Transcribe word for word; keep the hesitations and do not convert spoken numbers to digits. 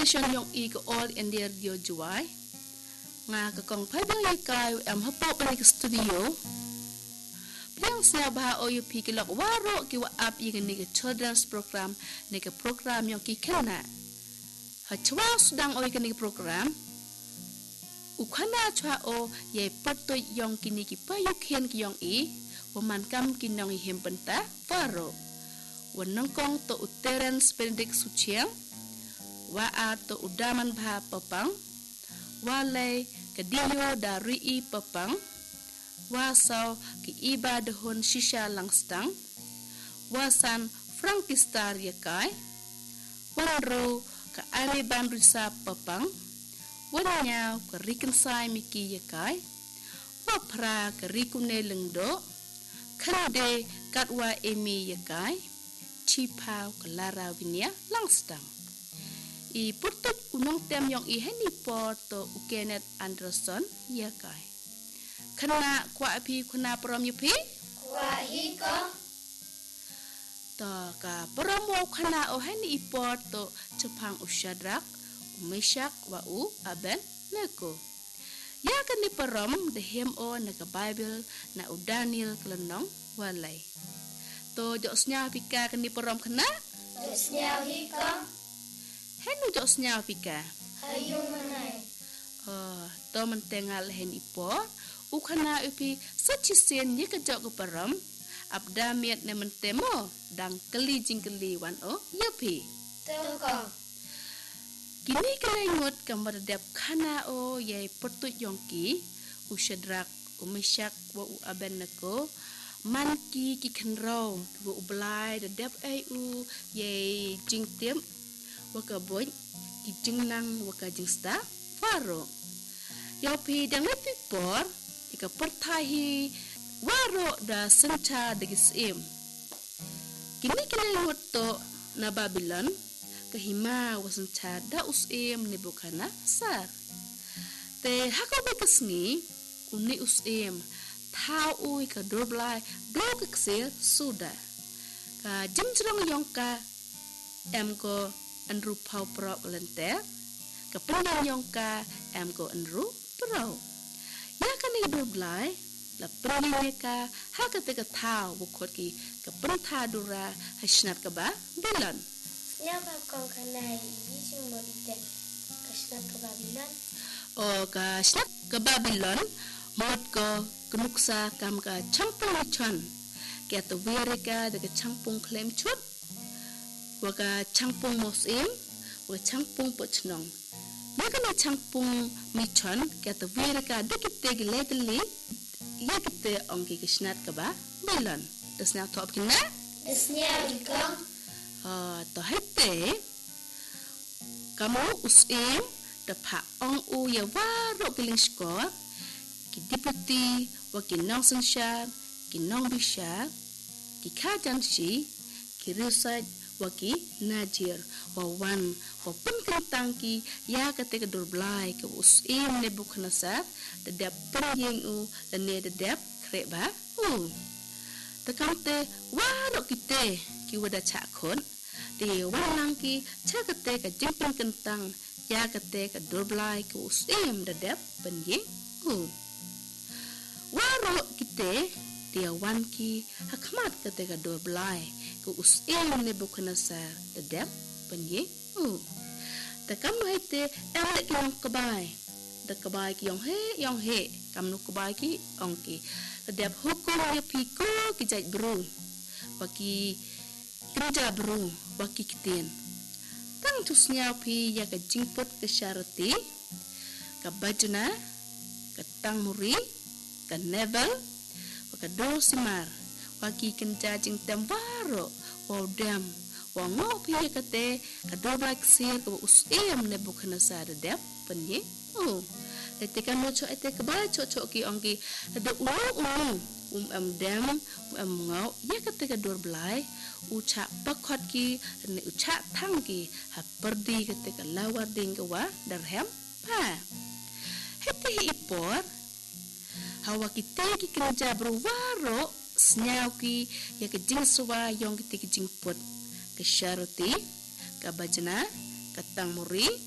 station yung i ko all India radio juai. Nga kakong pabang ikay am hapo pa ke studio. Yang saya bah o yu pikilok waro ki wa up yung ni children's program ni ke program yung ki kana. Hachwa sudang o yung ni program. Ukana chwa o ye pato yung kini ki payukhen ki yung i. Waman kam kinong i himpenta waro. Wanang kong to uteren spendik suciang. Wa ato udaman bah papang. Walay kadiyo dari i papang. Wasaw ki iba dahon shisha langstang. Wasan frankistar yakay. Wanro ka ariban risa papang. Wanyaw ka rikensay miki yakay. Wapra ka rikune lengdo. Kande katwa emi yakay. Chipaw ka lara winya langstang. I putot unong tem yung iheni porto ukenet Anderson yakay. Kana kwa api kuna prom yupi? Kwa hiko. To ka promo kana oheni i porto Jepang usyadrak umesyak wa u aben neko. Ya kan ni prom the hymn o na Bible na u Daniel klenong walay. To josnya pika kan ni prom kana? Josnya hiko. Henu josnya pika. Hayung manay. Oh, to mentengal hen ipo, ukana upi sacisen ye kejok ke peram, abda miat ne mentemo, dang keli jingkeli wan o yapi. Tengkong. Kini kelengut kamar dap kana o ye pertut yongki, usyadrak umesyak wa u abenako, manki ki kenrong wa u belai de dap ai u ye jingtem. Waka boy ki jingnang waka jingsta waro yopi dang lepi por ika pertahi waro da sencha degisim kini kini woto na Babylon kahima wasencha da usim ni bukana sar te hakabe kasni uni usim thau ui ka dorblai do kaksel suda ka jimjrong yongka em ko Andrew pau pro lente kepenang yongka em ko Andrew pro ya kan ni doblai la prani ka ha ka te ka thau bukot ki kepentha dura hasnat ka ba Babylon Ya ba kong kanai bising mo ite kasna ka Babylon o ka snat ka Babylon mot ko kunuksa kam ka champung chon ke to were ka de ka champung claim chut waka changpung mosim, waka changpung pochnong. Maka na changpung michon, kata wira ka dekite giledli, yakite ongki kisnat ka ba, Babylon. Das na top kina? Das niya ikong. Ah, to hete, kamu usim, dapa ong u ya waro giling skor, ki deputy, waki nong sensyar, ki nong bishar, ki kajan si, ki rusaj, waki najir wawan wapun kentangki ya ketika dorblai ke usim ne buknasat dedap penyeng u dan ne dedap kreba u tekante warok kite ki wada chakon de walangki chakate ka jemping kentang ya ketika dorblai ke usim dedap penyeng u warok kite dia wanki hakmat ketika dorblai ku usim ne buknasar dedap penye u takam hite elek yang kebai de kebai ki yong he yong he kam nu kebai ki ongki dedap hukum ye piko ki jait bru baki kerja bru baki kiten tang tusnya pi ya ka jingpot ke syarati ka bajna ka tang muri ka nevel ka do simar waki kenja jing tembaro wa dam wa ngo pi kate ka do bak sir ko usim ne bukana sa de dep penye oh ete kan no cho ete ka ba cho cho ki ongi de u u um am dam um ngo ya kate ka dor blai u cha pakhat ki ne u cha thang ki ha perdi kate ka lawar ding ka wa darham pa hete ipor hawa kita ki kerja berwaro senyaw ki ya ke jing suwa yong ki jing pot ke syarati ka bajna ka tang muri